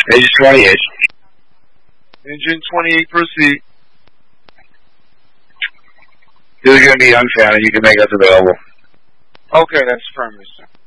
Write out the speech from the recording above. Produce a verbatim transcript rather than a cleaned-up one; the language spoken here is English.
Engine twenty-eight. Engine twenty-eight, proceed. This is going to be unfounded. You can make us available. Okay, that's affirmative, sir.